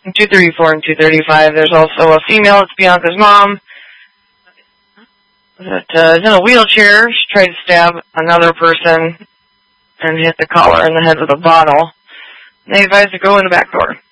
234 and 235. There's also a female, it's Bianca's mom, that is in a wheelchair. She tried to stab another person and hit the collar in the head with a bottle. They advised to go in the back door.